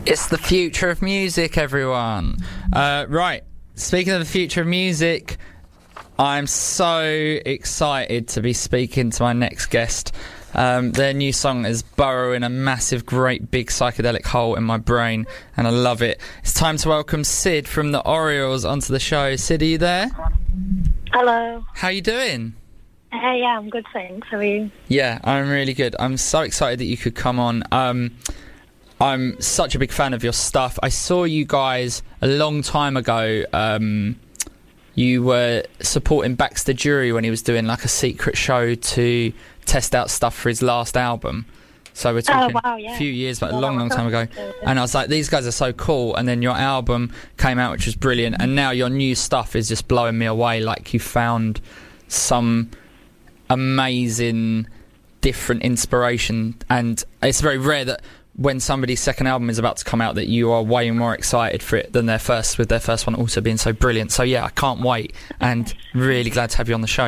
It's the future of music, everyone. Right, speaking of the future of music, I'm so excited to be speaking to my next guest. Their new song is burrowing a massive, great, big psychedelic hole in my brain, and I love it. It's time to welcome Sid from the Orioles onto the show. Sid, are you there? Hello. How you doing? Hey, yeah, I'm good, thanks. How are you? Yeah, I'm really good. I'm so excited that you could come on. I'm such a big fan of your stuff. I saw you guys a long time ago. You were supporting Baxter Dury when he was doing like a secret show to test out stuff for his last album. So we're talking a few years back, a long time ago. And I was like, these guys are so cool. And then your album came out, which was brilliant. And now your new stuff is just blowing me away. Like you found some amazing different inspiration. And it's very rare that when somebody's second album is about to come out that you are way more excited for it than their first, with their first one also being so brilliant. So yeah, I can't wait, and really glad to have you on the show.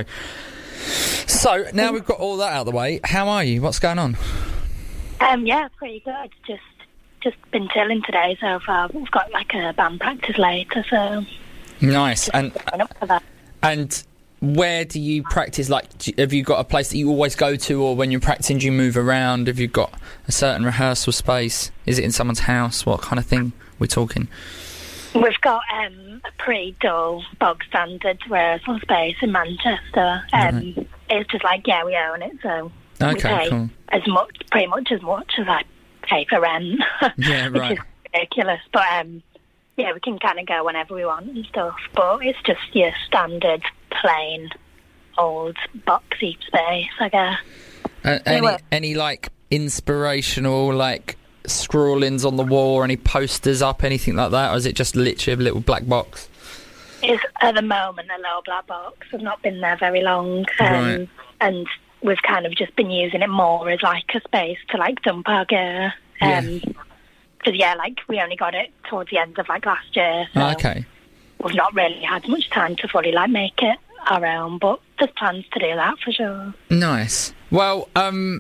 So now we've got all that out of the way, how are you? What's going on? Yeah, pretty good. Just been chilling today so far. We've got like a band practice later, so nice. And up for that. And where do you practice? Like, have you got a place that you always go to, or when you're practicing, do you move around? Have you got a certain rehearsal space? Is it in someone's house? What kind of thing we're talking? We've got a pretty dull, bog standard rehearsal space in Manchester. Right. It's just like, yeah, we own it, so okay, we pay cool. pretty much as much as I pay for rent. Yeah, right. Which is ridiculous, but yeah, we can kind of go whenever we want and stuff, but it's just your standard, plain, old, boxy space, I guess. Any like inspirational like scrawlings on the wall, or any posters up, anything like that, or is it just literally a little black box? It's at the moment a little black box. I've not been there very long, Right. And we've kind of just been using it more as like a space to like dump our gear. Because like we only got it towards the end of like last year, so Okay. we've not really had much time to fully like make it our own, but there's plans to do that for sure. Nice. Well,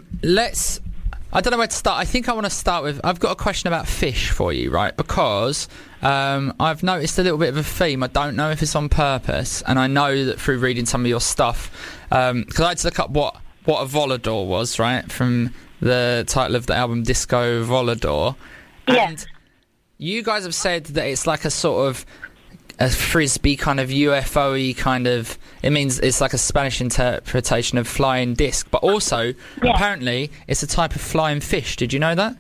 I don't know where to start. I think I want to start with, I've got a question about fish for you, right? Because I've noticed a little bit of a theme. I don't know if it's on purpose, and I know that through reading some of your stuff, because I had to look up what a volador was, right? From the title of the album, Disco Volador. Yeah. And you guys have said that it's like a sort of a frisbee kind of UFO-y kind of, it means it's like a Spanish interpretation of flying disc, but also apparently it's a type of flying fish. Did you know that?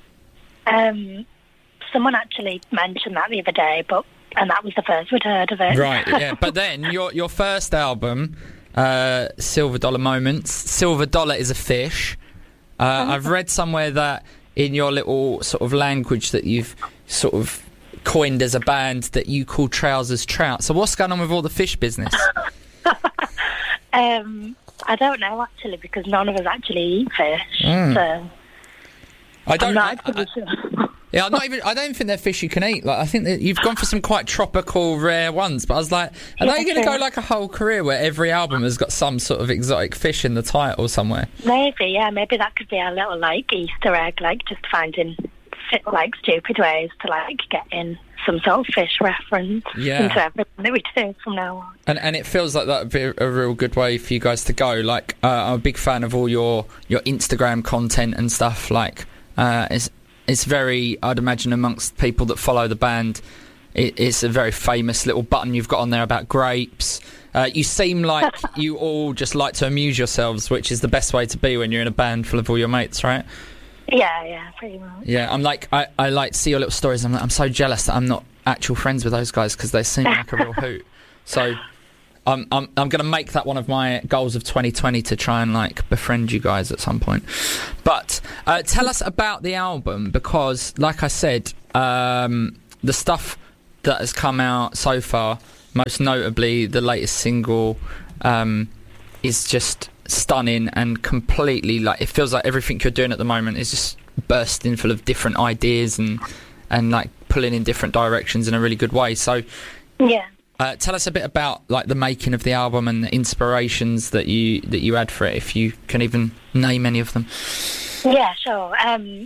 Someone actually mentioned that the other day, and that was the first we'd heard of it. Right, yeah. But then your first album, Silver Dollar Moments, Silver Dollar is a fish. I've read somewhere that in your little sort of language that you've sort of coined as a band that you call Trousers Trout. So what's going on with all the fish business? I don't know actually, because none of us actually eat fish. So I'm not actually sure. Yeah, I don't even think they're fish you can eat. Like, I think that you've gone for some quite tropical, rare ones. But I was like, are they going to go like a whole career where every album has got some sort of exotic fish in the title somewhere? Maybe that could be our little like Easter egg, like just finding like stupid ways to like get in some sort of fish reference into everything that we do from now on. And it feels like that would be a real good way for you guys to go. Like, I'm a big fan of all your Instagram content and stuff. Like, it's very, I'd imagine amongst people that follow the band, it's a very famous little button you've got on there about grapes. You seem like you all just like to amuse yourselves, which is the best way to be when you're in a band full of all your mates, right? Yeah, pretty much. Yeah, I'm like, I like to see your little stories. I'm so jealous that I'm not actual friends with those guys, because they seem like a real hoot. So I'm going to make that one of my goals of 2020 to try and like befriend you guys at some point. But tell us about the album, because like I said, the stuff that has come out so far, most notably the latest single, is just stunning and completely, like, it feels like everything you're doing at the moment is just bursting full of different ideas and like pulling in different directions in a really good way. So yeah. Tell us a bit about like the making of the album and the inspirations that you had for it, if you can even name any of them. Yeah, sure.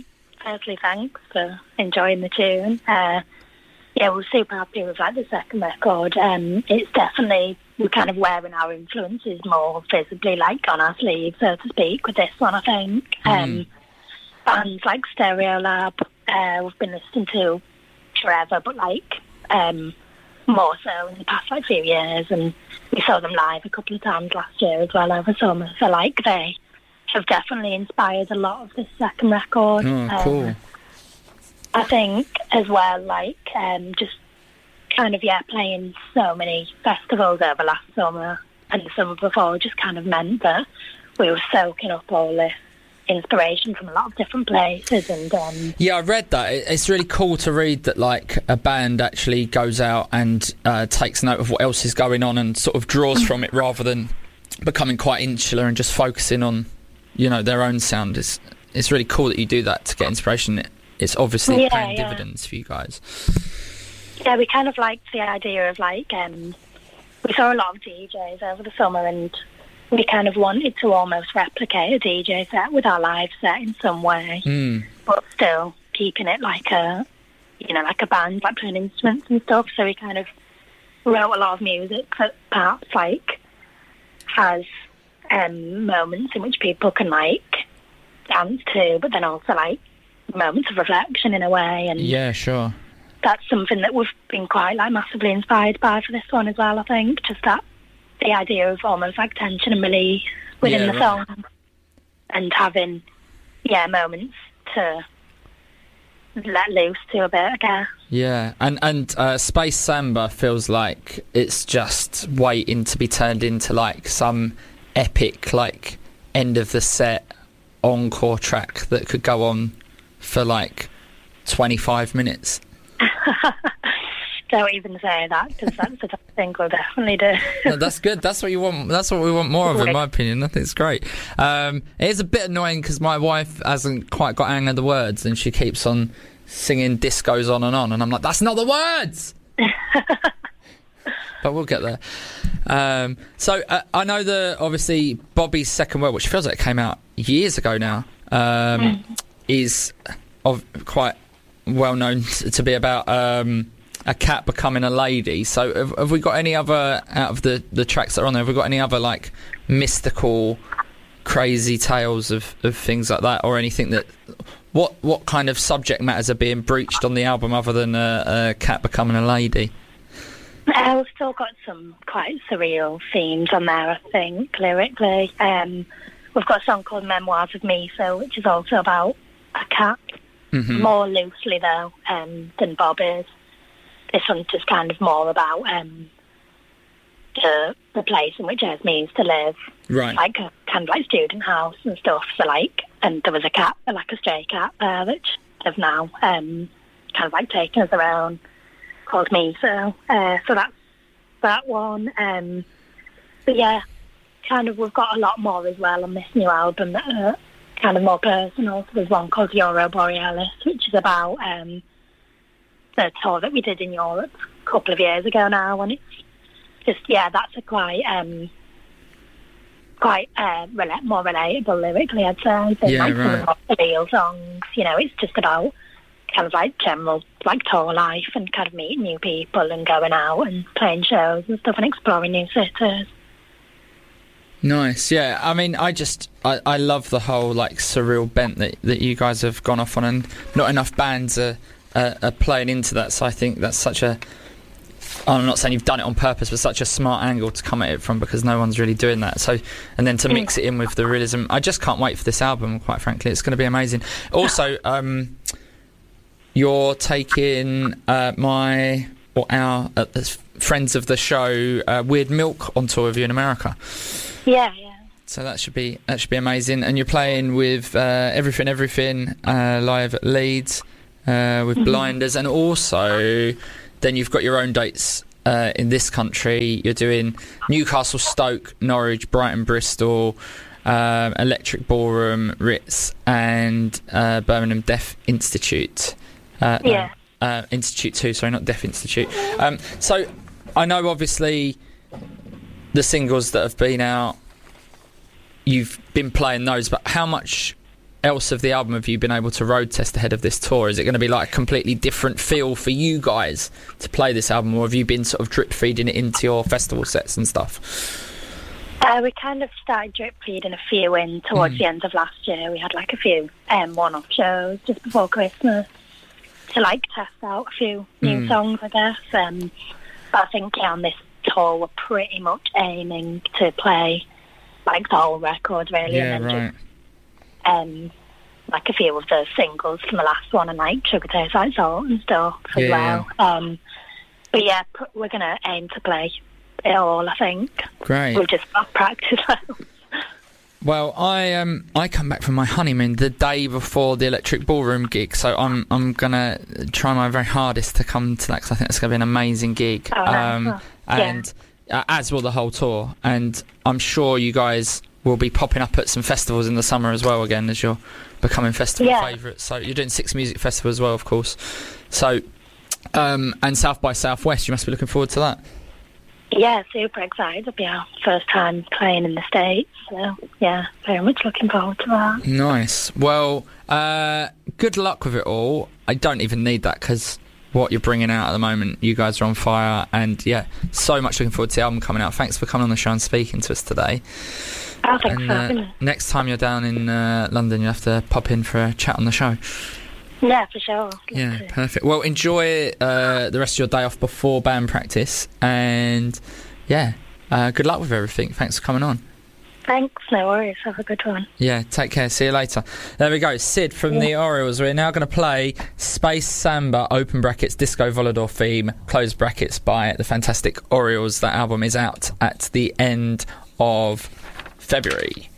firstly, thanks for enjoying the tune. Yeah, we're super happy with like the second record. It's definitely, we're kind of wearing our influences more visibly, like on our sleeve, so to speak, with this one, I think. Bands like Stereolab, we've been listening to forever, but like more so in the past like few years, and we saw them live a couple of times last year as well over summer. So like they have definitely inspired a lot of this second record. Cool. I think as well, like just kind of playing so many festivals over last summer and the summer before just kind of meant that we were soaking up all this inspiration from a lot of different places. And I read that. It's really cool to read that like a band actually goes out and takes note of what else is going on and sort of draws from it rather than becoming quite insular and just focusing on, you know, their own sound. It's really cool that you do that to get inspiration. It's obviously paying dividends for you guys. Yeah, we kind of liked the idea of like we saw a lot of DJs over the summer, and we kind of wanted to almost replicate a DJ set with our live set in some way, but still keeping it like a band, like playing instruments and stuff. So we kind of wrote a lot of music that perhaps like has moments in which people can like dance to, but then also like moments of reflection in a way. And yeah, sure, that's something that we've been quite like massively inspired by for this one as well. I think just that the idea of almost like tension and release within the song, and having moments to let loose to a bit, I guess. Yeah, and Space Samba feels like it's just waiting to be turned into like some epic like end of the set encore track that could go on for like 25 minutes. Don't even say that, because that's the type of thing we'll definitely do. No, that's good. That's what you want. That's what we want more of, in my opinion. I think it's great. It is a bit annoying because my wife hasn't quite got hang of the words, and she keeps on singing "Disco's on," and I'm like, that's not the words. But we'll get there. So I know that obviously Bobby's second word, which feels like it came out years ago now, is quite well known to be about a cat becoming a lady. So have we got any other, out of the tracks that are on there, have we got any other like mystical, crazy tales of things like that, or anything that what kind of subject matters are being breached on the album other than a cat becoming a lady? We've still got some quite surreal themes on there, I think, lyrically. We've got a song called Memoirs of Miso, which is also about a cat, more loosely though than Bob is. This one's just kind of more about the place in which Esme used to live, right? Like a kind of like student house and stuff. So like, and there was a cat, like a stray cat there, which they've now kind of like taken as their own, called Miso. So that's that one. But yeah, kind of we've got a lot more as well on this new album that are kind of more personal. So there's one called Euro Borealis, which is about the tour that we did in Europe a couple of years ago now, and it's just that's a quite more relatable lyrically, I'd say, than like some of the real songs. You know, it's just about kind of like general like tour life and kind of meeting new people and going out and playing shows and stuff and exploring new cities. Nice, yeah. I mean, I love the whole like surreal bent that you guys have gone off on, and not enough bands are playing into that. So I think that's such a, I'm not saying you've done it on purpose, but such a smart angle to come at it from, because no one's really doing that. So, and then to mix it in with the realism, I just can't wait for this album, quite frankly. It's going to be amazing. Also, you're taking our friends of the show, Weird Milk, on tour with you in America. Yeah. So that should be amazing. And you're playing with Everything live at Leeds with Blinders, and also then you've got your own dates in this country. You're doing Newcastle, Stoke, Norwich, Brighton, Bristol, Electric Ballroom, Ritz, and Birmingham Deaf Institute. Institute 2, sorry, not Deaf Institute. So I know obviously the singles that have been out, you've been playing those, but how much else of the album have you been able to road test ahead of this tour? Is it going to be like a completely different feel for you guys to play this album, or have you been sort of drip feeding it into your festival sets and stuff? We kind of started drip feeding a few in towards the end of last year. We had like a few one-off shows just before Christmas to like test out a few new songs, I guess. But I think on this tour we're pretty much aiming to play like the whole record really, and then just like a few of the singles from the last one, and like Sugar Tastes Like Salt and stuff as well. But yeah, we're gonna aim to play it all, I think. Great. We'll just practice that. Well, I come back from my honeymoon the day before the Electric Ballroom gig, so I'm gonna try my very hardest to come to that, because I think it's gonna be an amazing gig. And as will the whole tour, and I'm sure you guys will be popping up at some festivals in the summer as well again, as you're becoming festival favourites. So you're doing Six Music Festival as well, of course. So and South by Southwest, you must be looking forward to that. Yeah, super excited. It'll be our first time playing in the States, so yeah, very much looking forward to that. Nice. Well, good luck with it all. I don't even need that, because what you're bringing out at the moment, you guys are on fire, and yeah, so much looking forward to the album coming out. Thanks for coming on the show and speaking to us today. Oh, thanks for having me. Next time you're down in London, you'll have to pop in for a chat on the show. Yeah, for sure. Yeah, perfect. Well, enjoy the rest of your day off before band practice, and yeah, good luck with everything. Thanks for coming on. Thanks, no worries. Have a good one. Yeah, take care. See you later. There we go. Sid from the Orioles. We're now going to play Space Samba, open brackets, Disco Volador theme, close brackets, by the fantastic Orioles. That album is out at the end of February.